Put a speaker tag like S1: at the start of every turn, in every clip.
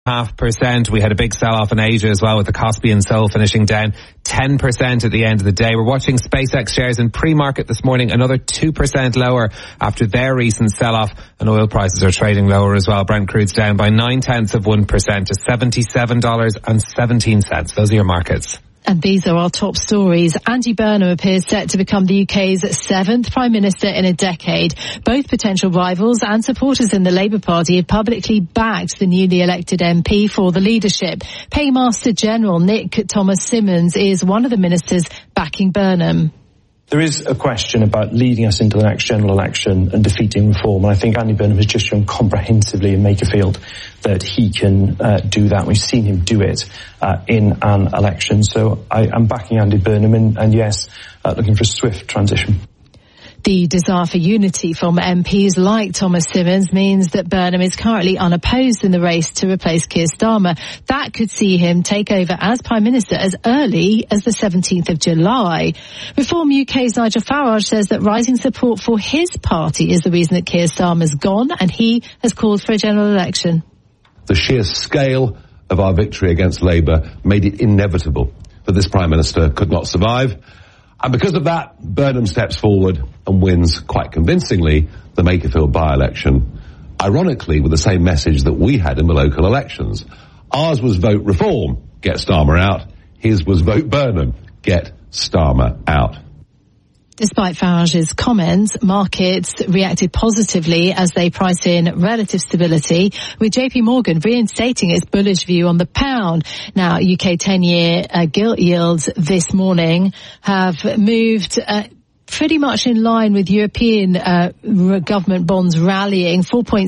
S1: 0.5%. We had a big sell-off in Asia as well, with the Kospi and Seoul finishing down 10% at the end of the day. We're watching SpaceX shares in pre-market this morning, another 2% lower after their recent sell-off, and oil prices are trading lower as well. Brent crude's down by 0.9% to $77.17. Those are your markets.
S2: And these are our top stories. Andy Burnham appears set to become the UK's 7th Prime Minister in a decade. Both potential rivals and supporters in the Labour Party have publicly backed the newly elected MP for the leadership. Paymaster General Nick Thomas Simmons is one of the ministers backing Burnham.
S3: There is a question about leading us into the next general election and defeating reform. And I think Andy Burnham has just shown comprehensively in Makerfield that he can do that. We've seen him do it in an election. So I'm backing Andy Burnham and yes, looking for a swift transition.
S2: The desire for unity from MPs like Thomas Simmons means that Burnham is currently unopposed in the race to replace Keir Starmer. That could see him take over as Prime Minister as early as the 17th of July. Reform UK's Nigel Farage says that rising support for his party is the reason that Keir Starmer's gone, and he has called for a general election.
S4: The sheer scale of our victory against Labour made it inevitable that this Prime Minister could not survive. And because of that, Burnham steps forward and wins quite convincingly the Makerfield by-election, ironically with the same message that we had in the local elections. Ours was vote reform, get Starmer out. His was vote Burnham, get Starmer out.
S2: Despite Farage's comments, markets reacted positively as they price in relative stability, with JP Morgan reinstating its bullish view on the pound. Now, UK 10-year gilt yields this morning have moved pretty much in line with European government bonds rallying,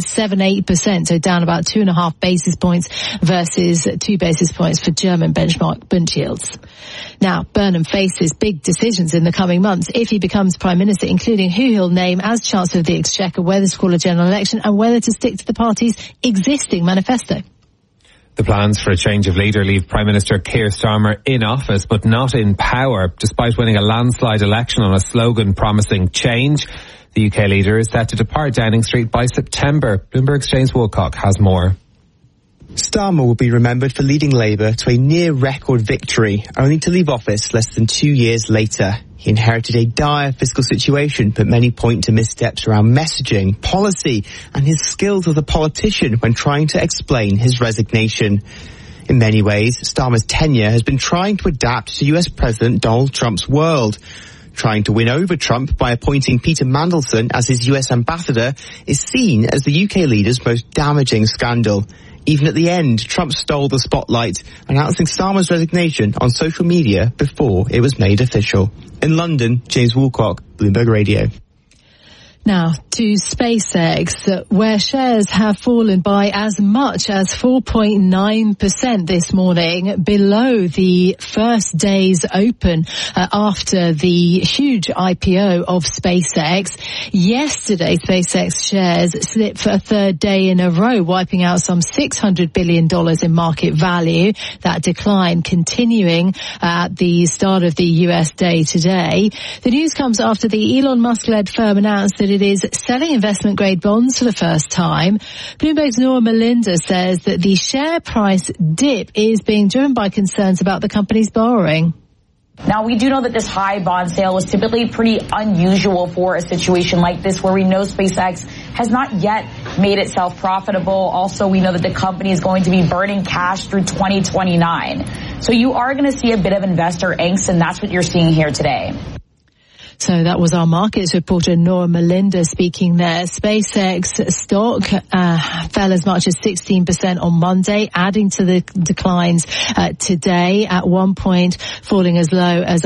S2: 4.78%, so down about 2.5 basis points versus 2 basis points for German benchmark Bund yields. Now, Burnham faces big decisions in the coming months if he becomes Prime Minister, including who he'll name as Chancellor of the Exchequer, whether to call a general election and whether to stick to the party's existing manifesto.
S1: The plans for a change of leader leave Prime Minister Keir Starmer in office but not in power, despite winning a landslide election on a slogan promising change. The UK leader is set to depart Downing Street by September. Bloomberg's James Woolcock has more.
S5: Starmer will be remembered for leading Labour to a near-record victory, only to leave office less than 2 years later. He inherited a dire fiscal situation, but many point to missteps around messaging, policy, and his skills as a politician when trying to explain his resignation. In many ways, Starmer's tenure has been trying to adapt to US President Donald Trump's world. Trying to win over Trump by appointing Peter Mandelson as his US ambassador is seen as the UK leader's most damaging scandal. Even at the end, Trump stole the spotlight, announcing Starmer's resignation on social media before it was made official. In London, James Woolcock, Bloomberg Radio.
S2: Now to SpaceX, where shares have fallen by as much as 4.9% this morning, below the first day's open after the huge IPO of SpaceX. Yesterday, SpaceX shares slipped for a third day in a row, wiping out some $600 billion in market value. That decline continuing at the start of the US day today. The news comes after the Elon Musk-led firm announced that it is selling investment-grade bonds for the first time. Bloomberg's Nora Melinda says that the share price dip is being driven by concerns about the company's borrowing.
S6: Now, we do know that this high bond sale was typically pretty unusual for a situation like this, where we know SpaceX has not yet made itself profitable. Also, we know that the company is going to be burning cash through 2029. So you are going to see a bit of investor angst, and that's what you're seeing here today.
S2: So that was our markets reporter Nora Melinda speaking there. SpaceX stock fell as much as 16% on Monday, adding to the declines today, at one point falling as low as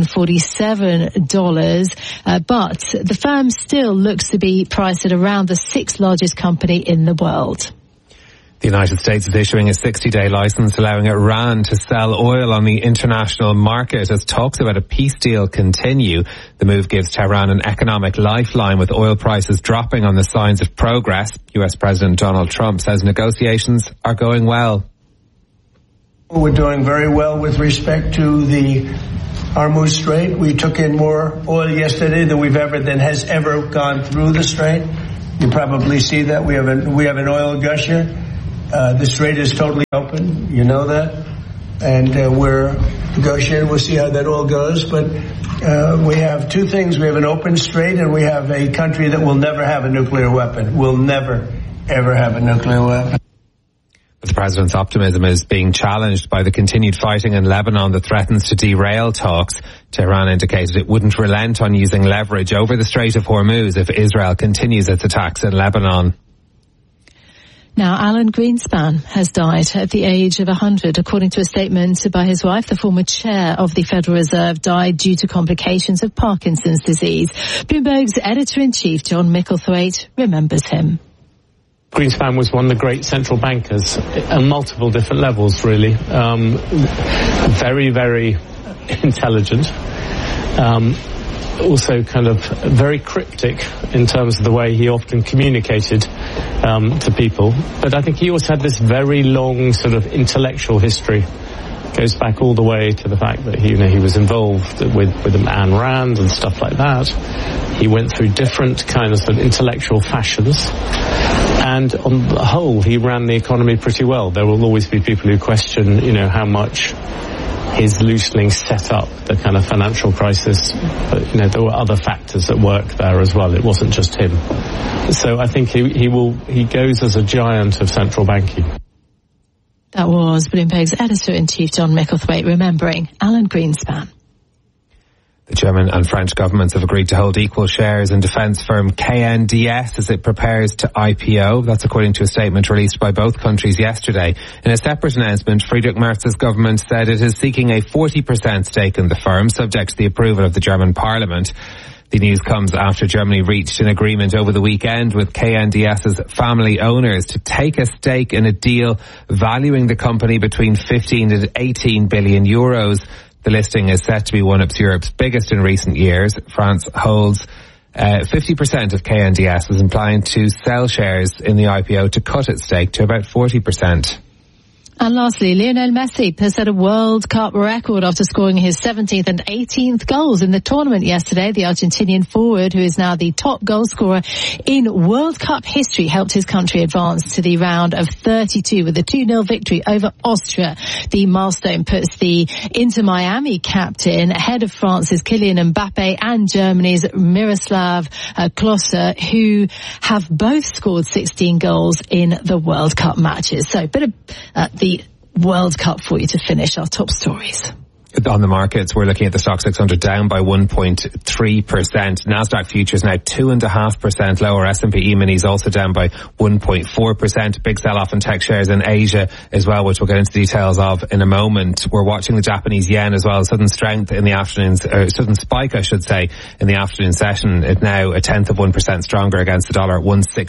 S2: $147. But the firm still looks to be priced at around the sixth largest company in the world.
S1: The United States is issuing a 60-day license allowing Iran to sell oil on the international market as talks about a peace deal continue. The move gives Tehran an economic lifeline, with oil prices dropping on the signs of progress. US President Donald Trump says negotiations are going well.
S7: We're doing very well with respect to the Hormuz Strait. We took in more oil yesterday than has ever gone through the strait. You probably see that we have an oil gusher. The strait is totally open. You know that. And we're negotiating. We'll see how that all goes. But we have two things. We have an open strait, and we have a country that will never have a nuclear weapon. Will never, ever have a nuclear weapon.
S1: The president's optimism is being challenged by the continued fighting in Lebanon that threatens to derail talks. Tehran indicated it wouldn't relent on using leverage over the Strait of Hormuz if Israel continues its attacks in Lebanon.
S2: Now, Alan Greenspan has died at the age of 100. According to a statement by his wife, the former chair of the Federal Reserve died due to complications of Parkinson's disease. Bloomberg's editor-in-chief, John Micklethwaite, remembers him.
S8: Greenspan was one of the great central bankers on multiple different levels, really. Very, very intelligent. Also kind of very cryptic in terms of the way he often communicated to people. But I think he also had this very long sort of intellectual history. Goes back all the way to the fact that he was involved with Ayn Rand and stuff like that. He went through different kinds of intellectual fashions. And on the whole, he ran the economy pretty well. There will always be people who question, how much his loosening set up the kind of financial crisis. But, there were other factors at work there as well. It wasn't just him. So I think he goes as a giant of central banking.
S2: That was Bloomberg's editor-in-chief, John Micklethwaite, remembering Alan Greenspan.
S1: The German and French governments have agreed to hold equal shares in defence firm KNDS as it prepares to IPO. That's according to a statement released by both countries yesterday. In a separate announcement, Friedrich Merz's government said it is seeking a 40% stake in the firm, subject to the approval of the German parliament. The news comes after Germany reached an agreement over the weekend with KNDS's family owners to take a stake in a deal valuing the company between 15 and 18 billion euros. The listing is set to be one of Europe's biggest in recent years. France holds 50% of KNDS, is implying to sell shares in the IPO to cut its stake to about 40%.
S2: And lastly, Lionel Messi has set a World Cup record after scoring his 17th and 18th goals in the tournament yesterday. The Argentinian forward, who is now the top goal scorer in World Cup history, helped his country advance to the round of 32 with a 2-0 victory over Austria. The milestone puts the Inter Miami captain ahead of France's Kylian Mbappe and Germany's Miroslav Klose, who have both scored 16 goals in the World Cup matches. So, bit of the World Cup for you to finish our top stories.
S1: On the markets, we're looking at the Stock 600 down by 1.3%. Nasdaq futures now 2.5% lower. S&P E-minis also down by 1.4%. Big sell-off in tech shares in Asia as well, which we'll get into details of in a moment. We're watching the Japanese yen as well. Sudden strength in the afternoon, sudden spike, I should say, in the afternoon session. It's now 0.1% stronger against the dollar at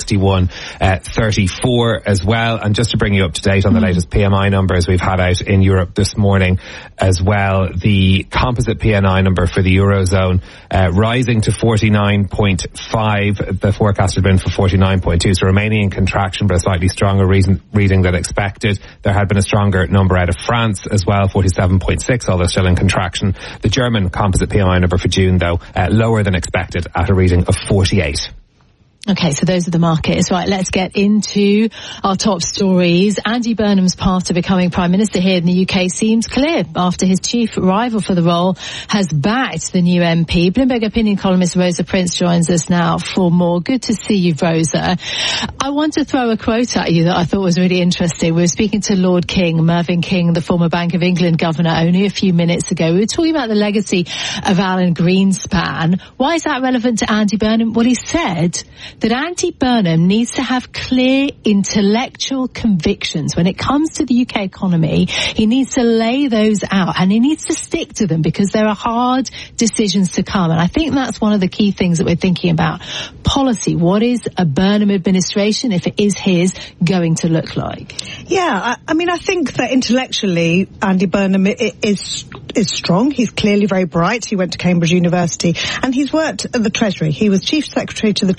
S1: 161.34 as well. And just to bring you up to date on the latest PMI numbers we've had out in Europe this morning as well. The composite PMI number for the Eurozone rising to 49.5. The forecast had been for 49.2, so remaining in contraction, but a slightly stronger reading than expected. There had been a stronger number out of France as well, 47.6, although still in contraction. The German composite PMI number for June, though, lower than expected at a reading of 48.
S2: Okay, so those are the markets. Right, let's get into our top stories. Andy Burnham's path to becoming Prime Minister here in the UK seems clear after his chief rival for the role has backed the new MP. Bloomberg opinion columnist Rosa Prince joins us now for more. Good to see you, Rosa. I want to throw a quote at you that I thought was really interesting. We were speaking to Lord King, Mervyn King, the former Bank of England governor, only a few minutes ago. We were talking about the legacy of Alan Greenspan. Why is that relevant to Andy Burnham? Well, he said that Andy Burnham needs to have clear intellectual convictions. When it comes to the UK economy, he needs to lay those out and he needs to stick to them because there are hard decisions to come. And I think that's one of the key things that we're thinking about. Policy. What is a Burnham administration, if it is his, going to look like?
S9: Yeah, I mean, I think that intellectually, Andy Burnham is strong. He's clearly very bright. He went to Cambridge University and he's worked at the Treasury. He was Chief Secretary to the Treasury back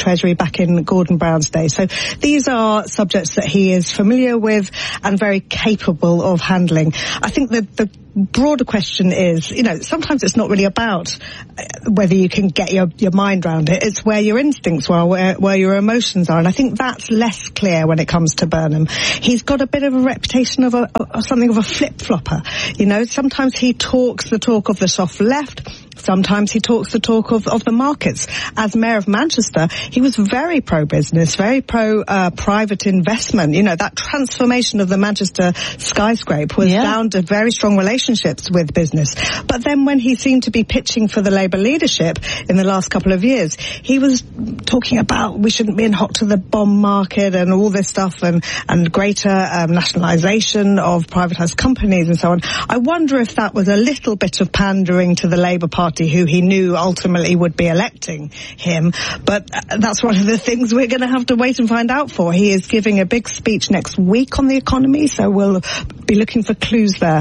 S9: back in Gordon Brown's day. So these are subjects that he is familiar with and very capable of handling. I think that the broader question is, sometimes it's not really about whether you can get your mind around it. It's where your instincts are, where your emotions are. And I think that's less clear when it comes to Burnham. He's got a bit of a reputation of something of a flip-flopper. Sometimes he talks the talk of the soft left. Sometimes he talks the talk of the markets. As Mayor of Manchester, he was very pro-business, very pro-private investment. That transformation of the Manchester skyscraper was down to very strong relationships with business. But then when he seemed to be pitching for the Labour leadership in the last couple of years, he was talking about we shouldn't be in hot to the bond market and all this stuff and greater nationalisation of privatised companies and so on. I wonder if that was a little bit of pandering to the Labour Party, who he knew ultimately would be electing him. But that's one of the things we're going to have to wait and find out for. He is giving a big speech next week on the economy, so we'll be looking for clues there.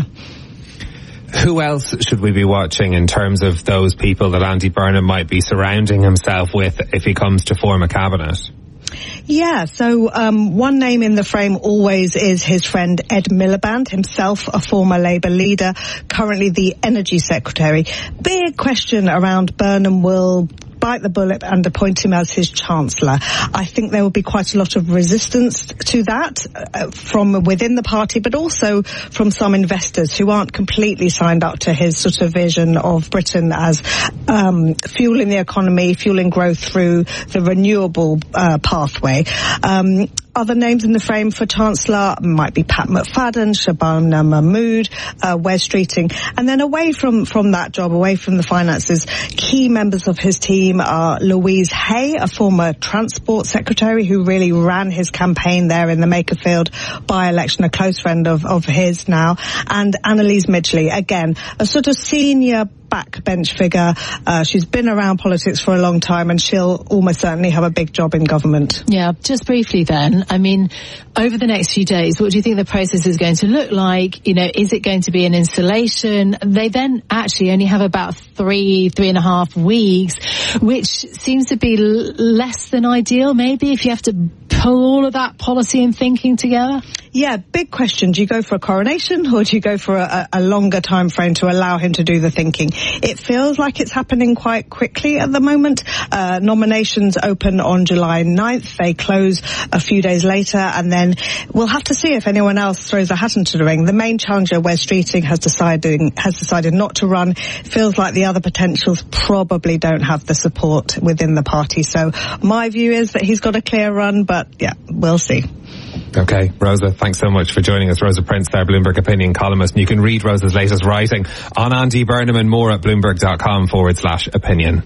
S1: Who else should we be watching in terms of those people that Andy Burnham might be surrounding himself with if he comes to form a cabinet?
S9: Yeah, so one name in the frame always is his friend Ed Miliband, himself a former Labour leader, currently the Energy Secretary. Big question around Burnham will bite the bullet and appoint him as his Chancellor. I think there will be quite a lot of resistance to that from within the party, but also from some investors who aren't completely signed up to his sort of vision of Britain as fueling the economy, fueling growth through the renewable pathway. Other names in the frame for Chancellor might be Pat McFadden, Shabana Mahmood, Wes Streeting. And then away from that job, away from the finances, key members of his team are Louise Hay, a former Transport Secretary who really ran his campaign there in the Makerfield by-election, a close friend of his now, and Annalise Midgley, again, a sort of senior backbench figure. She's been around politics for a long time and she'll almost certainly have a big job in government.
S2: Yeah, just briefly then, over the next few days, what do you think the process is going to look like? Is it going to be an installation? They then actually only have about 3.5 weeks, which seems to be less than ideal, maybe, if you have to pull all of that policy and thinking together?
S9: Yeah, big question. Do you go for a coronation or do you go for a longer time frame to allow him to do the thinking? It feels like it's happening quite quickly at the moment. Nominations open on July 9th. They close a few days later, and then we'll have to see if anyone else throws a hat into the ring. The main challenger, Wes Streeting, has decided not to run. Feels like the other potentials probably don't have the support within the party. So my view is that he's got a clear run, but yeah, we'll see.
S1: Okay, Rosa, thanks so much for joining us. Rosa Prince there, Bloomberg opinion columnist. And you can read Rosa's latest writing on Andy Burnham and more at bloomberg.com/opinion.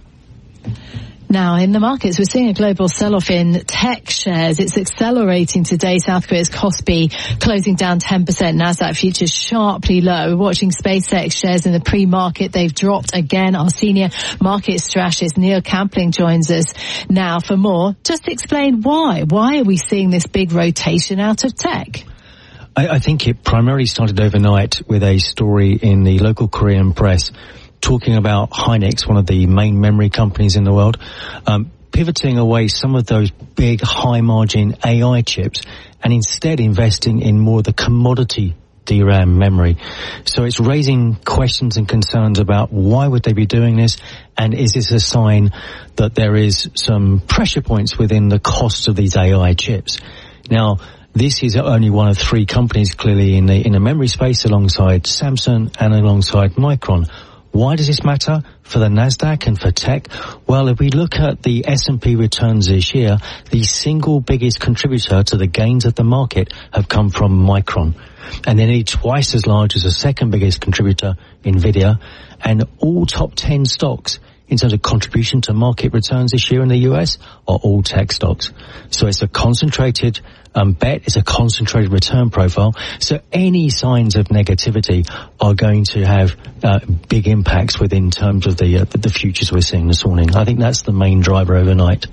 S2: Now, in the markets, we're seeing a global sell-off in tech shares. It's accelerating today. South Korea's Kospi closing down 10%. Nasdaq futures sharply low. We're watching SpaceX shares in the pre-market. They've dropped again. Our senior market strategist, Neil Campling, joins us now for more. Just explain why. Why are we seeing this big rotation out of tech?
S10: I think it primarily started overnight with a story in the local Korean press talking about Hynix, one of the main memory companies in the world, pivoting away some of those big high-margin AI chips and instead investing in more of the commodity DRAM memory. So it's raising questions and concerns about why would they be doing this, and is this a sign that there is some pressure points within the cost of these AI chips? Now, this is only one of three companies clearly in the memory space alongside Samsung and alongside Micron. Why does this matter for the Nasdaq and for tech? Well, if we look at the S&P returns this year, the single biggest contributor to the gains of the market have come from Micron. And they're nearly twice as large as the second biggest contributor, Nvidia, and all top 10 stocks in terms of contribution to market returns this year in the US are all tech stocks. So it's a concentrated bet, it's a concentrated return profile. So any signs of negativity are going to have big impacts within terms of the futures we're seeing this morning. I think that's the main driver overnight.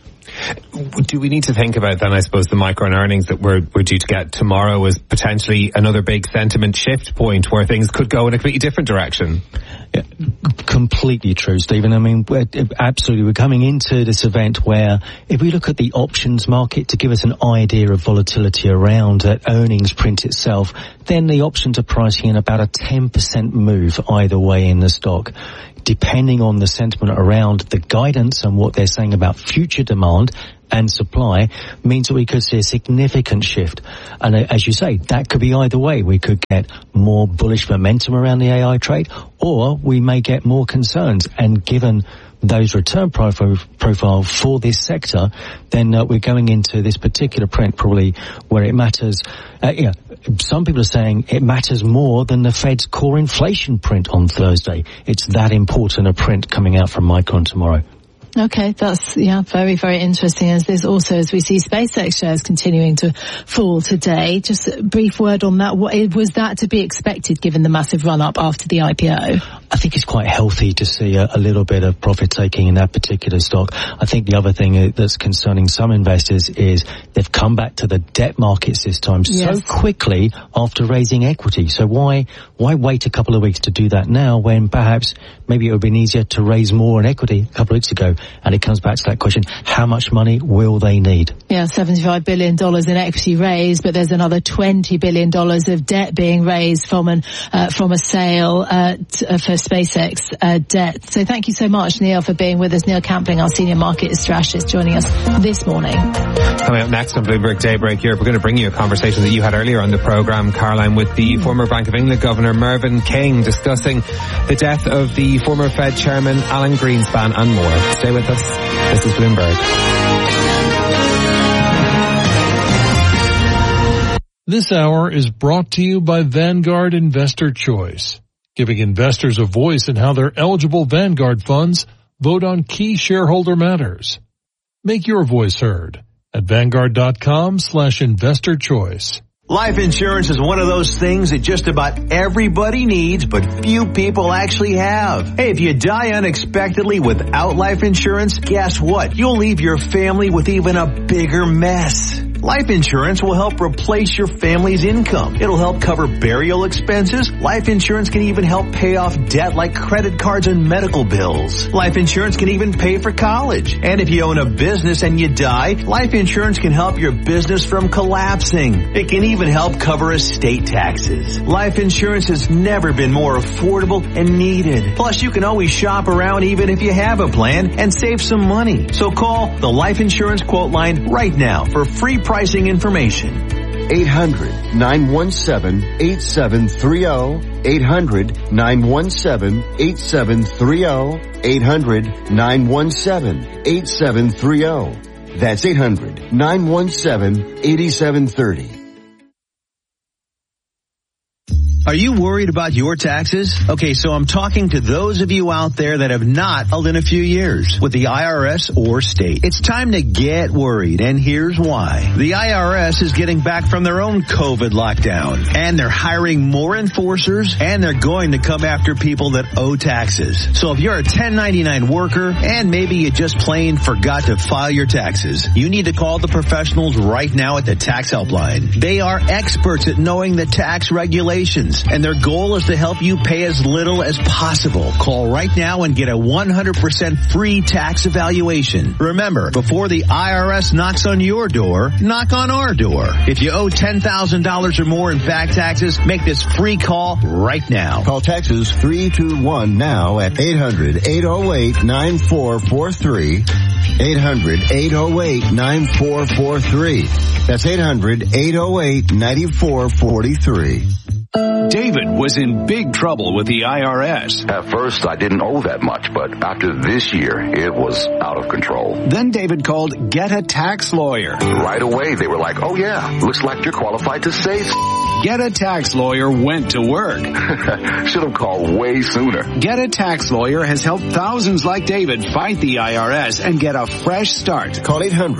S1: Do we need to think about then, I suppose, the Micron earnings that we're due to get tomorrow as potentially another big sentiment shift point where things could go in a completely different direction?
S10: Completely true, Stephen. I mean, we're coming into this event where if we look at the options market to give us an idea of volatility around earnings print itself, then the options are pricing in about a 10% move either way in the stock. Depending on the sentiment around the guidance and what they're saying about future demand and supply, means that we could see a significant shift. And as you say, that could be either way. We could get more bullish momentum around the AI trade, or we may get more concerns. And given those return profile for this sector, then we're going into this particular print probably where it matters. Some people are saying it matters more than the Fed's core inflation print on Thursday. It's that important a print coming out from Micron tomorrow.
S2: Okay, that's, very, very interesting. As we see SpaceX shares continuing to fall today. Just a brief word on that. Was that to be expected given the massive run-up after the IPO?
S10: I think it's quite healthy to see a little bit of profit taking in that particular stock. I think the other thing that's concerning some investors is they've come back to the debt markets this time so quickly after raising equity. So why wait a couple of weeks to do that now when perhaps maybe it would have been easier to raise more in equity a couple of weeks ago? And it comes back to that question, how much money will they need? Yeah, $75 billion in equity raised, but there's another $20 billion of debt being raised from a sale for SpaceX debt. So thank you so much, Neil, for being with us. Neil Campling, our senior market strategist, joining us this morning.
S1: Coming up next on Bloomberg Daybreak Europe, we're going to bring you a conversation that you had earlier on the programme, Caroline, with the former Bank of England Governor Mervyn King, discussing the death of the former Fed Chairman Alan Greenspan and more. Stay with us. This is Bloomberg.
S11: This hour is brought to you by Vanguard Investor Choice, giving investors a voice in how their eligible Vanguard funds vote on key shareholder matters. Make your voice heard at Vanguard.com/investor choice.
S12: Life insurance is one of those things that just about everybody needs, but few people actually have. Hey, if you die unexpectedly without life insurance, guess what? You'll leave your family with even a bigger mess. Life insurance will help replace your family's income. It'll help cover burial expenses. Life insurance can even help pay off debt like credit cards and medical bills. Life insurance can even pay for college. And if you own a business and you die, life insurance can help your business from collapsing. It can even help cover estate taxes. Life insurance has never been more affordable and needed. Plus, you can always shop around even if you have a plan and save some money. So call the Life Insurance Quote Line right now for free pricing information.
S13: 800-917-8730. 800-917-8730. 800-917-8730. That's 800-917-8730.
S12: Are you worried about your taxes? Okay, so I'm talking to those of you out there that have not filed in a few years with the IRS or state. It's time to get worried, and here's why. The IRS is getting back from their own COVID lockdown, and they're hiring more enforcers, and they're going to come after people that owe taxes. So if you're a 1099 worker, and maybe you just plain forgot to file your taxes, you need to call the professionals right now at the Tax Helpline. They are experts at knowing the tax regulations, and their goal is to help you pay as little as possible. Call right now and get a 100% free tax evaluation. Remember, before the IRS knocks on your door, knock on our door. If you owe $10,000 or more in back taxes, make this free call right now.
S13: Call Texas 321 now at 800-808-9443. 800-808-9443. That's 800-808-9443.
S14: David was in big trouble with the IRS.
S15: At first, I didn't owe that much, but after this year, it was out of control.
S14: Then David called Get a Tax Lawyer.
S15: Right away, they were like, oh yeah, looks like you're qualified to save.
S14: Get a Tax Lawyer went to work.
S15: Should have called way sooner.
S14: Get a Tax Lawyer has helped thousands like David fight the IRS and get a fresh start.
S13: Call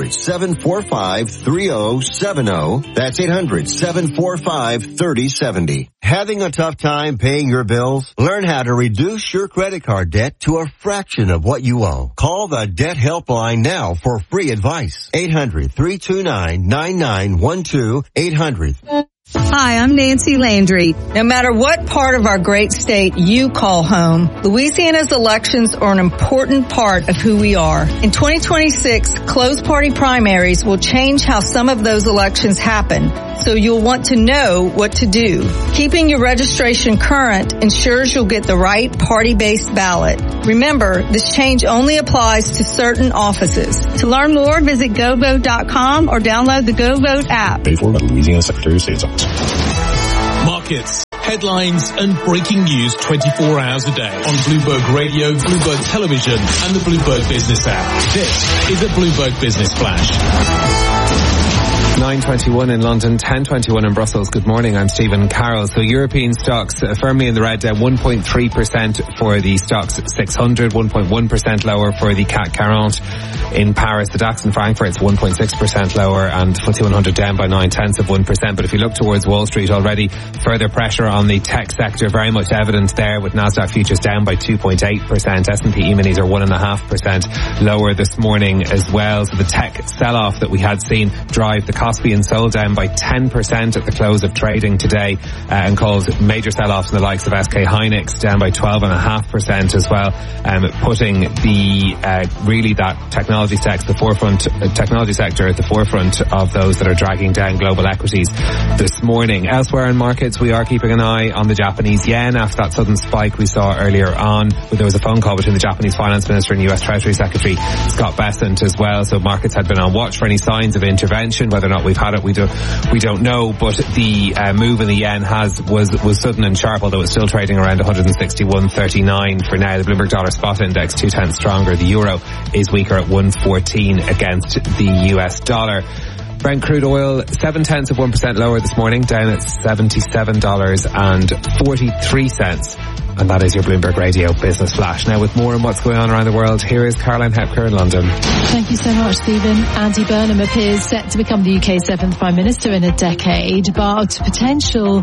S13: 800-745-3070. That's 800-745-3070. Having a tough time paying your bills? Learn how to reduce your credit card debt to a fraction of what you owe. Call the Debt Helpline now for free advice. 800-329-9912. 800
S16: Hi, I'm Nancy Landry. No matter what part of our great state you call home, Louisiana's elections are an important part of who we are. In 2026, closed party primaries will change how some of those elections happen, so you'll want to know what to do. Keeping your registration current ensures you'll get the right party-based ballot. Remember, this change only applies to certain offices. To learn more, visit GoVote.com or download the GoVote app.
S17: Paid for by the Louisiana Secretary of State's Office.
S18: Markets, headlines and breaking news 24 hours a day on Bloomberg Radio, Bloomberg Television and the Bloomberg Business app. This is a Bloomberg Business Flash.
S1: 9:21 in London, 10:21 in Brussels. Good morning, I'm Stephen Carroll. So European stocks firmly in the red, down 1.3% for the stocks 600, 1.1% lower for the CAC 40 in Paris. The DAX in Frankfurt's 1.6% lower, and FTSE 100 down by 0.9%. But if you look towards Wall Street already, further pressure on the tech sector, very much evident there, with Nasdaq futures down by 2.8%. S&P E-minis are 1.5% lower this morning as well. So the tech sell-off that we had seen drive the Kospi sold down by 10% at the close of trading today, and caused major sell-offs in the likes of SK Hynix down by 12.5% as well, putting the really that technology sector at the forefront of those that are dragging down global equities this morning. Elsewhere in markets, we are keeping an eye on the Japanese yen after that sudden spike we saw earlier on. There was a phone call between the Japanese Finance Minister and US Treasury Secretary Scott Bessent as well, so markets had been on watch for any signs of intervention. Whether or not we've had it, we don't know, but the move in the yen was sudden and sharp, although it's still trading around 161.39 for now. The Bloomberg Dollar Spot Index 0.2 stronger. The euro is weaker at 114 against the US dollar. Brent crude oil 0.7% lower this morning, down at $77.43. And that is your Bloomberg Radio Business Flash. Now, with more on what's going on around the world, here is Caroline Hepker in London.
S2: Thank you so much, Stephen. Andy Burnham appears set to become the UK's 7th Prime Minister in a decade, but both potential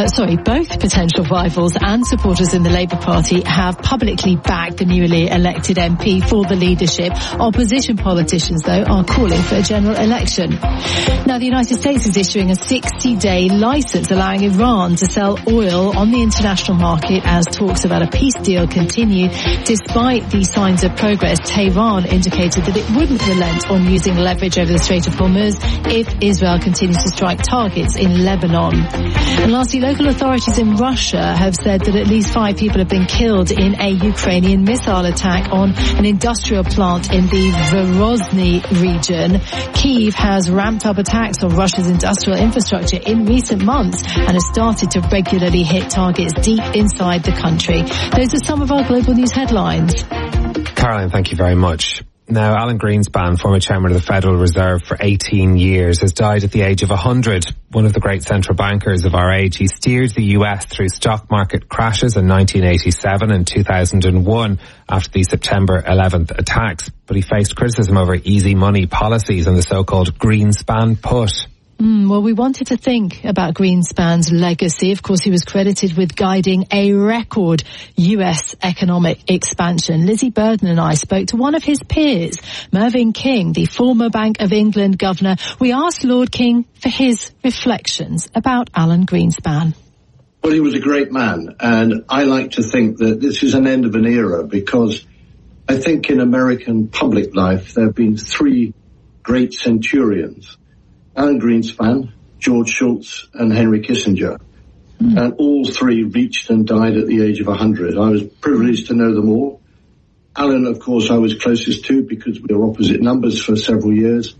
S2: rivals and supporters in the Labour Party have publicly backed the newly elected MP for the leadership. Opposition politicians, though, are calling for a general election. Now, the United States is issuing a 60-day license allowing Iran to sell oil on the international market as talks about a peace deal continue. Despite these signs of progress, Tehran indicated that it wouldn't relent on using leverage over the Strait of Hormuz if Israel continues to strike targets in Lebanon. And lastly, local authorities in Russia have said that at least 5 people have been killed in a Ukrainian missile attack on an industrial plant in the Vrozny region. Kyiv has ramped up attacks on Russia's industrial infrastructure in recent months and has started to regularly hit targets deep inside the country. Those are some of our global news headlines.
S1: Caroline, thank you very much. Now, Alan Greenspan, former chairman of the Federal Reserve for 18 years, has died at the age of 100. One of the great central bankers of our age. He steered the US through stock market crashes in 1987 and 2001 after the September 11th attacks. But he faced criticism over easy money policies and the so-called Greenspan put.
S2: Well, we wanted to think about Greenspan's legacy. Of course, he was credited with guiding a record US economic expansion. Lizzie Burden and I spoke to one of his peers, Mervyn King, the former Bank of England governor. We asked Lord King for his reflections about Alan Greenspan.
S7: Well, he was a great man, and I like to think that this is an end of an era, because I think in American public life there have been 3 great centurions: Alan Greenspan, George Shultz, and Henry Kissinger. And all 3 reached and died at the age of 100. I was privileged to know them all. Alan, of course, I was closest to because we were opposite numbers for several years.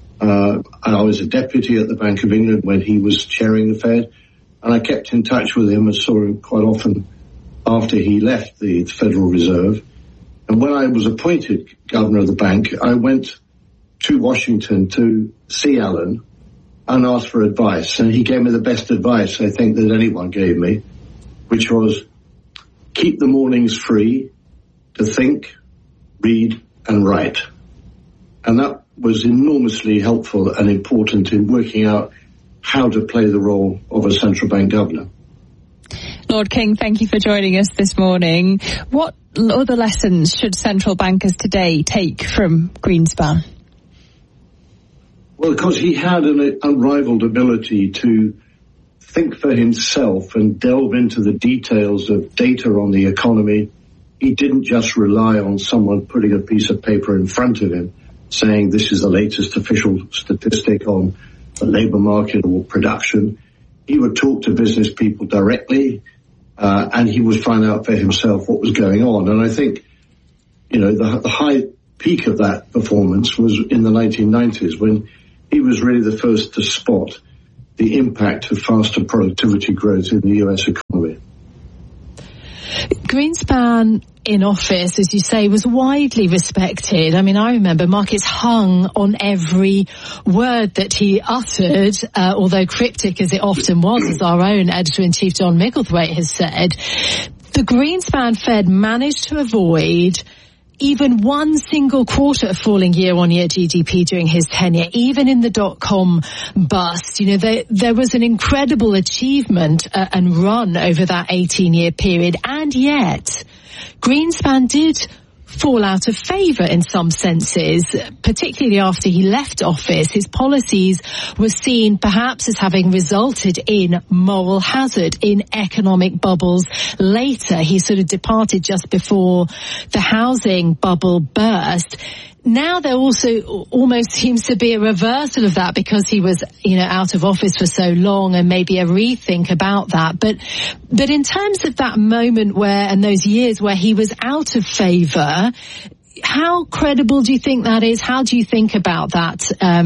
S7: And I was a deputy at the Bank of England when he was chairing the Fed. And I kept in touch with him and saw him quite often after he left the Federal Reserve. And when I was appointed governor of the bank, I went to Washington to see Alan and asked for advice. And he gave me the best advice, I think, that anyone gave me, which was keep the mornings free to think, read, and write. And that was enormously helpful and important in working out how to play the role of a central bank governor.
S19: Lord King, thank you for joining us this morning. What other lessons should central bankers today take from Greenspan?
S7: Well, because he had an unrivaled ability to think for himself and delve into the details of data on the economy. He didn't just rely on someone putting a piece of paper in front of him saying this is the latest official statistic on the labour market or production. He would talk to business people directly, and he would find out for himself what was going on. And I think, the high peak of that performance was in the 1990s when he was really the first to spot the impact of faster productivity growth in the US economy.
S2: Greenspan in office, as you say, was widely respected. I mean, I remember markets hung on every word that he uttered, although cryptic as it often was, as our own editor-in-chief John Micklethwaite has said. The Greenspan Fed managed to avoid even one single quarter of falling year-on-year GDP during his tenure, even in the dot-com bust. There was an incredible achievement and run over that 18-year period, and yet Greenspan did fall out of favour in some senses, particularly after he left office. His policies were seen perhaps as having resulted in moral hazard, in economic bubbles later. He sort of departed just before the housing bubble burst. Now there also almost seems to be a reversal of that because he was, out of office for so long, and maybe a rethink about that. But in terms of that moment and those years where he was out of favour, how credible do you think that is? How do you think about that,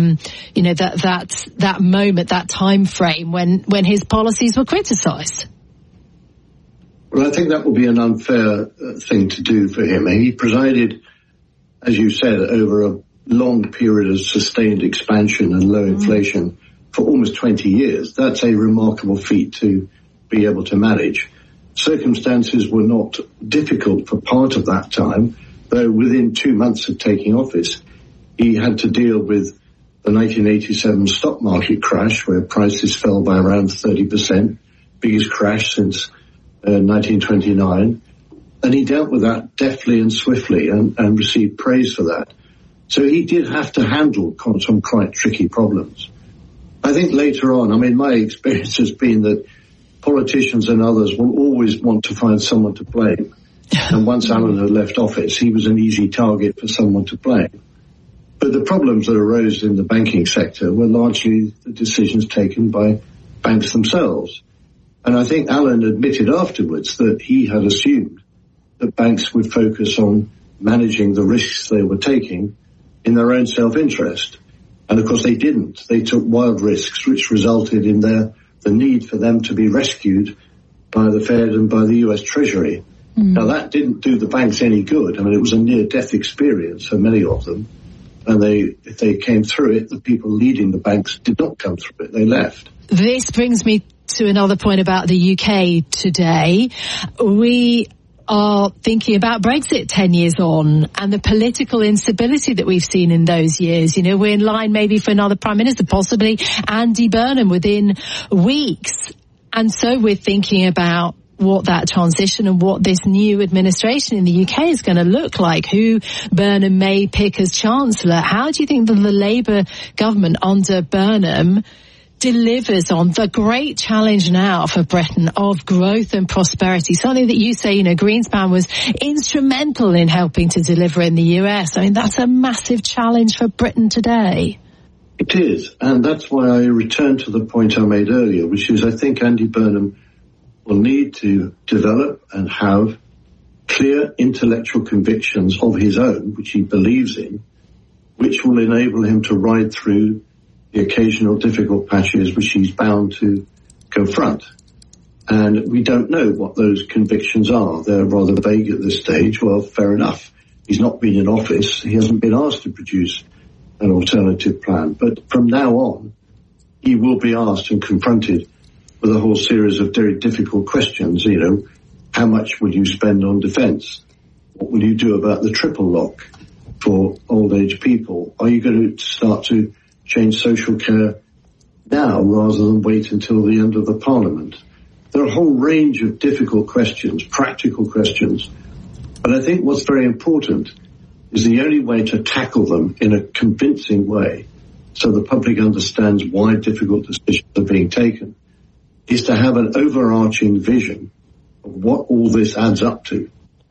S2: that moment, that time frame when his policies were criticised?
S7: Well, I think that would be an unfair thing to do for him. He presided, as you said, over a long period of sustained expansion and low inflation for almost 20 years. That's a remarkable feat to be able to manage. Circumstances were not difficult for part of that time, though within 2 months of taking office, he had to deal with the 1987 stock market crash, where prices fell by around 30%, biggest crash since 1929. And he dealt with that deftly and swiftly and received praise for that. So he did have to handle some quite tricky problems. I think later on, my experience has been that politicians and others will always want to find someone to blame. And once Alan had left office, he was an easy target for someone to blame. But the problems that arose in the banking sector were largely the decisions taken by banks themselves. And I think Alan admitted afterwards that he had assumed that banks would focus on managing the risks they were taking in their own self-interest. And of course they didn't. They took wild risks, which resulted in the need for them to be rescued by the Fed and by the US Treasury. Now that didn't do the banks any good. It was a near-death experience for many of them. And if they came through it, the people leading the banks did not come through it. They left.
S2: This brings me to another point about the UK today. We are thinking about Brexit 10 years on and the political instability that we've seen in those years. We're in line maybe for another Prime Minister, possibly Andy Burnham within weeks. And so we're thinking about what that transition and what this new administration in the UK is going to look like, who Burnham may pick as Chancellor. How do you think that the Labour government under Burnham delivers on the great challenge now for Britain of growth and prosperity, something that you say, Greenspan was instrumental in helping to deliver in the US? That's a massive challenge for Britain today.
S7: It is, and that's why I return to the point I made earlier, which is I think Andy Burnham will need to develop and have clear intellectual convictions of his own, which he believes in, which will enable him to ride through the occasional difficult patches which he's bound to confront. And we don't know what those convictions are. They're rather vague at this stage. Well, fair enough. He's not been in office. He hasn't been asked to produce an alternative plan. But from now on, he will be asked and confronted with a whole series of very difficult questions. How much will you spend on defence? What will you do about the triple lock for old age people? Are you going to start to change social care now rather than wait until the end of the Parliament? There are a whole range of difficult questions, practical questions. But I think what's very important is the only way to tackle them in a convincing way so the public understands why difficult decisions are being taken
S20: is to have an overarching vision of what all this adds up to.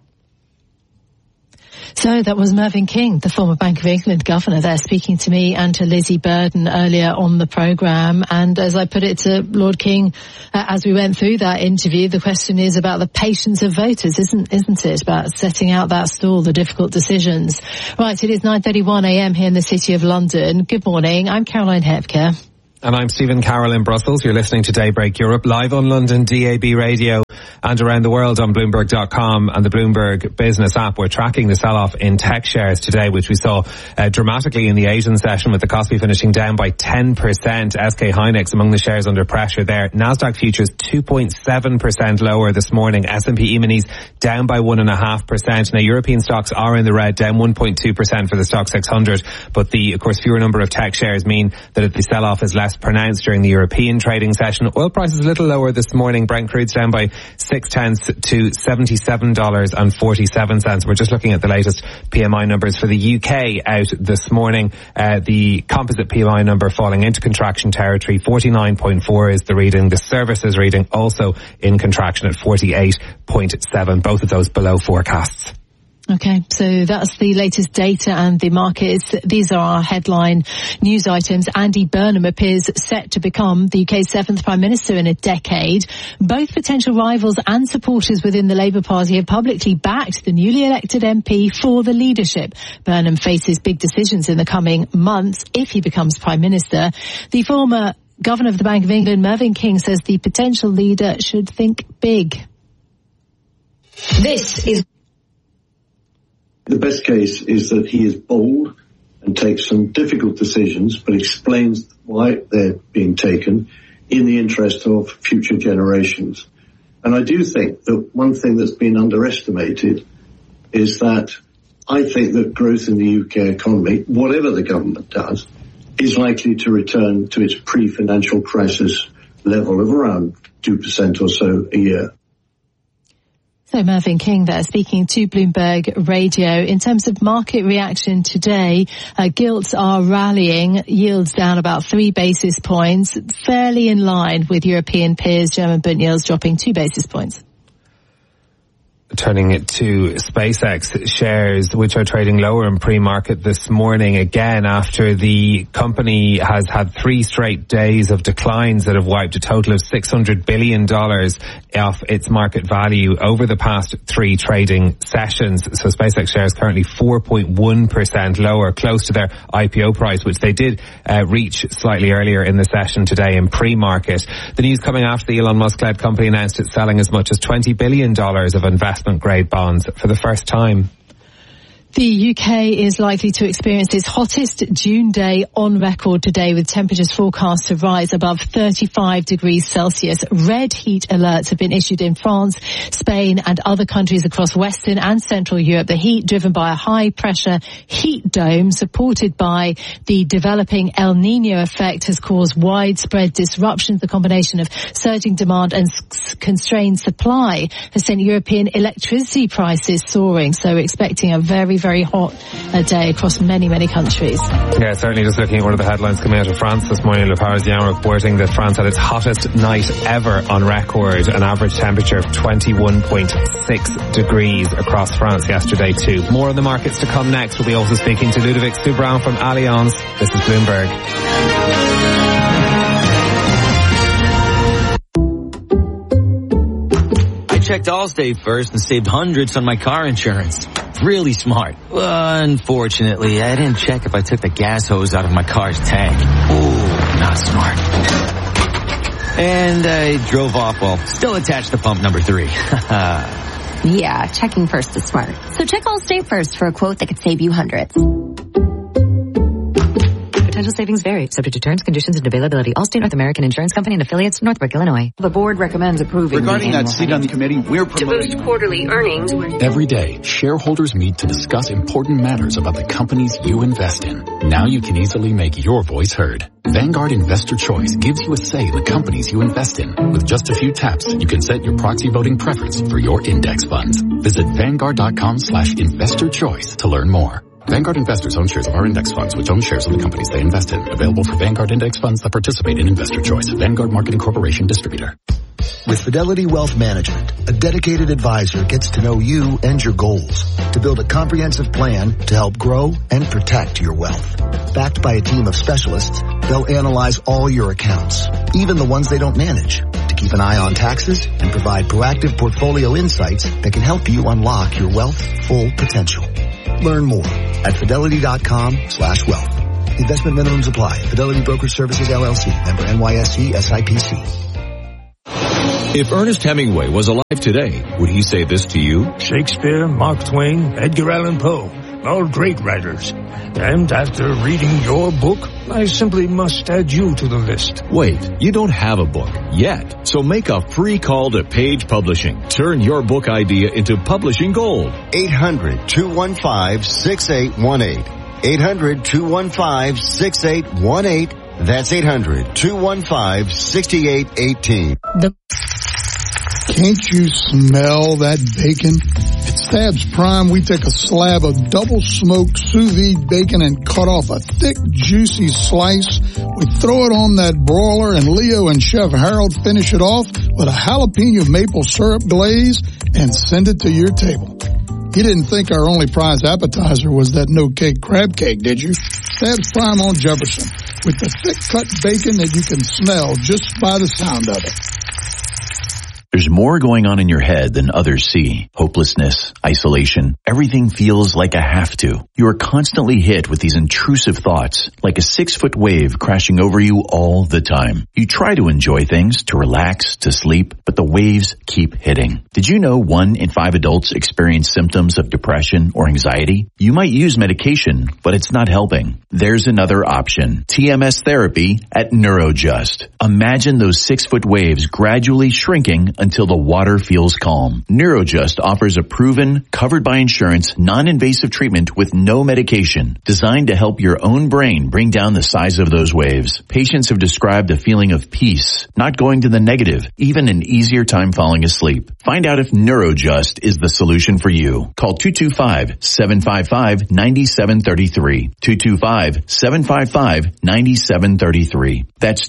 S2: So that was Mervyn King, the former Bank of England governor there, speaking to me and to Lizzie Burden earlier on the programme. And as I put it to Lord King, as we went through that interview, the question is about the patience of voters, isn't it? About setting out that stall, the difficult decisions. Right, it is 9:31 a.m. here in the City of London. Good morning, I'm Caroline Hepker.
S1: And I'm Stephen Carroll in Brussels. You're listening to Daybreak Europe, live on London DAB radio and around the world on Bloomberg.com and the Bloomberg Business app. We're tracking the sell-off in tech shares today, which we saw dramatically in the Asian session, with the Kospi finishing down by 10%. SK Hynix among the shares under pressure there. Nasdaq futures 2.7% lower this morning. S&P E-minis down by 1.5%. Now, European stocks are in the red, down 1.2% for the Stoxx 600. But the, of course, fewer number of tech shares mean that the sell-off is less pronounced during the European trading session. Oil prices a little lower this morning. Brent crude's down by 0.6 to $77.47. We're just looking at the latest PMI numbers for the UK out this morning. The composite PMI number falling into contraction territory. 49.4 is the reading. The services reading also in contraction at 48.7. Both of those below forecasts.
S2: Okay, so that's the latest data and the markets. These are our headline news items. Andy Burnham appears set to become the UK's 7th Prime Minister in a decade. Both potential rivals and supporters within the Labour Party have publicly backed the newly elected MP for the leadership. Burnham faces big decisions in the coming months if he becomes Prime Minister. The former Governor of the Bank of England, Mervyn King, says the potential leader should think big.
S20: This is... The best case is that he is bold and takes some difficult decisions, but explains why they're being taken in the interest of future generations. And I do think that one thing that's been underestimated is that I think that growth in the UK economy, whatever the government does, is likely to return to its pre-financial crisis level of around 2% or so a year.
S2: So Mervyn King there speaking to Bloomberg Radio. In terms of market reaction today, gilts are rallying, yields down about 3 basis points, fairly in line with European peers. German Bund yields dropping 2 basis points.
S1: Turning it to SpaceX shares, which are trading lower in pre-market this morning, again after the company has had 3 straight days of declines that have wiped a total of $600 billion off its market value over the past 3 trading sessions. So SpaceX shares currently 4.1% lower, close to their IPO price, which they did reach slightly earlier in the session today in pre-market. The news coming after the Elon Musk-led company announced it's selling as much as $20 billion of investment-grade bonds for the first time.
S2: The UK is likely to experience its hottest June day on record today, with temperatures forecast to rise above 35 degrees Celsius. Red heat alerts have been issued in France, Spain and other countries across Western and Central Europe. The heat, driven by a high-pressure heat dome supported by the developing El Niño effect, has caused widespread disruptions. The combination of surging demand and constrained supply has sent European electricity prices soaring. So we're expecting a very hot day across many countries.
S1: Yeah, certainly. Just looking at one of the headlines coming out of France this morning, Le Parisien reporting that France had its hottest night ever on record, an average temperature of 21.6 degrees across France yesterday too. More on the markets to come next. We'll be also speaking to Ludovic Stubrand from Allianz. This is Bloomberg.
S21: Checked Allstate first and saved hundreds on my car insurance. Really smart. Unfortunately, I didn't check if I took the gas hose out of my car's tank. Ooh, not smart. And I drove off while still attached to pump number 3.
S22: Yeah, checking first is smart. So check Allstate first for a quote that could save you hundreds.
S23: Potential savings vary, subject to terms, conditions, and availability. Allstate North American Insurance Company and affiliates, Northbrook, Illinois.
S22: The board recommends approving.
S14: Regarding that seat on the committee, we're promoting
S22: to boost quarterly earnings.
S24: Every day, shareholders meet to discuss important matters about the companies you invest in. Now you can easily make your voice heard. Vanguard Investor Choice gives you a say in the companies you invest in. With just a few taps, you can set your proxy voting preference for your index funds. Visit Vanguard.com/investor choice to learn more. Vanguard investors own shares of our index funds, which own shares of the companies they invest in. Available for Vanguard index funds that participate in Investor Choice. Vanguard Marketing Corporation distributor.
S3: With Fidelity Wealth Management, a dedicated advisor gets to know you and your goals to build a comprehensive plan to help grow and protect your wealth. Backed by a team of specialists, they'll analyze all your accounts, even the ones they don't manage, to keep an eye on taxes and provide proactive portfolio insights that can help you unlock your wealth's full potential. Learn more at fidelity.com/wealth. Investment minimums apply. Fidelity Brokerage Services, LLC. Member NYSE SIPC.
S4: If Ernest Hemingway was alive today, would he say this to you?
S5: Shakespeare, Mark Twain, Edgar Allan Poe, all great writers. And after reading your book, I simply must add you to the list.
S4: Wait, you don't have a book yet. So make a free call to Page Publishing. Turn your book idea into publishing gold.
S13: 800-215-6818. 800-215-6818. That's 800-215-6818.
S6: Can't you smell that bacon? At Stabs Prime, we take a slab of double-smoked sous vide bacon and cut off a thick, juicy slice. We throw it on that broiler, and Leo and Chef Harold finish it off with a jalapeno maple syrup glaze and send it to your table. You didn't think our only prize appetizer was that no-cake crab cake, did you? Stabs Prime on Jefferson, with the thick-cut bacon that you can smell just by the sound of it.
S25: There's more going on in your head than others see. Hopelessness, isolation, everything feels like a have to. You are constantly hit with these intrusive thoughts, like a 6-foot wave crashing over you all the time. You try to enjoy things, to relax, to sleep, but the waves keep hitting. Did you know 1 in 5 adults experience symptoms of depression or anxiety? You might use medication, but it's not helping. There's another option. TMS therapy at Neurojust. Imagine those 6-foot waves gradually shrinking until the water feels calm. Neurojust offers a proven, covered by insurance, non-invasive treatment with no medication, designed to help your own brain bring down the size of those waves. Patients have described a feeling of peace, not going to the negative, even an easier time falling asleep. Find out if Neurojust is the solution for you. Call 225-755-9733. 225-755-9733. That's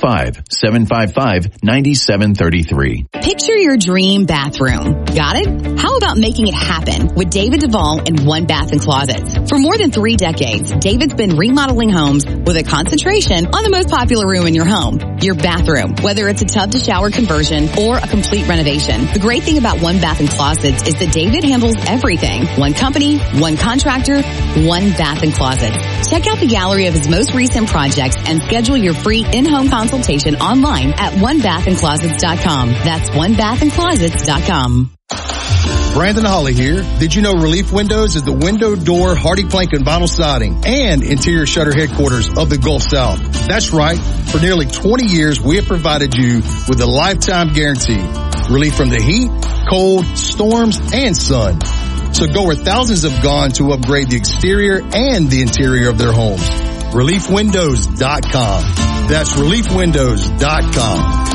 S25: 225-755-9733.
S26: Picture your dream bathroom. Got it? How about making it happen with David Duvall and One Bath and Closets? For more than 3 decades, David's been remodeling homes with a concentration on the most popular room in your home, your bathroom, whether it's a tub to shower conversion or a complete renovation. The great thing about One Bath and Closets is that David handles everything. One company, one contractor, One Bath and Closets. Check out the gallery of his most recent projects and schedule your free in-home consultation online at onebathandclosets.com. That's onebathandclosets.com.
S27: Brandon Holly here. Did you know Relief Windows is the window, door, hardy plank, and vinyl siding and interior shutter headquarters of the Gulf South? That's right. For nearly 20 years, we have provided you with a lifetime guarantee. Relief from the heat, cold, storms, and sun. So go where thousands have gone to upgrade the exterior and the interior of their homes. ReliefWindows.com. That's ReliefWindows.com.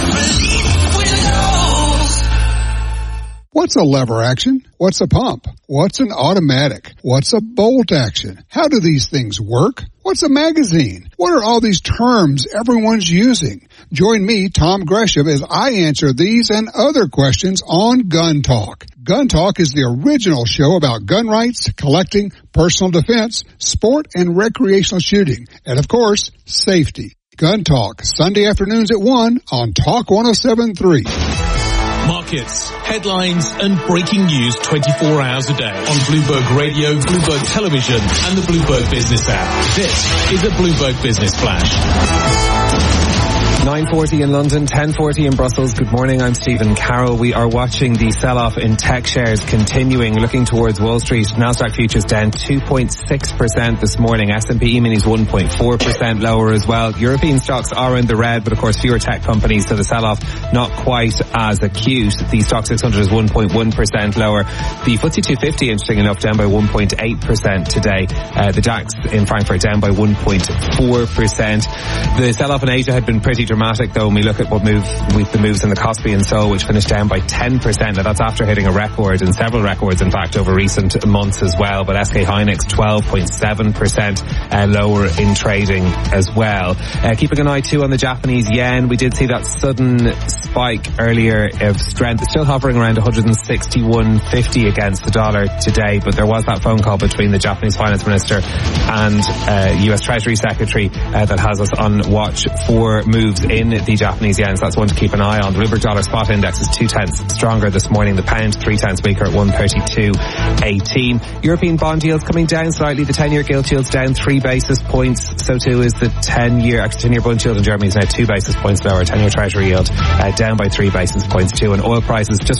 S6: What's a lever action? What's a pump? What's an automatic? What's a bolt action? How do these things work? What's a magazine? What are all these terms everyone's using? Join me, Tom Gresham, as I answer these and other questions on Gun Talk. Gun Talk is the original show about gun rights, collecting, personal defense, sport and recreational shooting, and of course, safety. Gun Talk, Sunday afternoons at 1 on Talk 107.3.
S18: Markets, headlines and breaking news 24 hours a day on Bloomberg Radio, Bloomberg Television and the Bloomberg Business app. This is a Bloomberg Business Flash.
S1: 9:40 in London, 10:40 in Brussels. Good morning, I'm Stephen Carroll. We are watching the sell-off in tech shares continuing, looking towards Wall Street. Nasdaq futures down 2.6% this morning. S&P E-minis 1.4% lower as well. European stocks are in the red, but of course fewer tech companies, so the sell-off not quite as acute. The stock 600 is 1.1% lower. The FTSE 250, interesting enough, down by 1.8% today. The DAX in Frankfurt down by 1.4%. The sell-off in Asia had been pretty dramatic though when we look at the moves in the Kospi and Seoul, which finished down by 10%. Now that's after hitting a record, and several records in fact over recent months as well. But SK Hynix 12.7% lower in trading as well. Keeping an eye too on the Japanese yen. We did see that sudden spike earlier of strength. It's still hovering around 161.50 against the dollar today, but there was that phone call between the Japanese Finance Minister and US Treasury Secretary that has us on watch for moves in the Japanese yen. So that's one to keep an eye on. The Bloomberg Dollar Spot Index is 0.2 stronger this morning. The pound 0.3 weaker at 132.18. European bond yields coming down slightly. The 10-year gilt yield's down 3 basis points. So too is the 10-year bond yield in Germany is now 2 basis points lower. 10-year treasury yield down by 3 basis points too. And oil prices just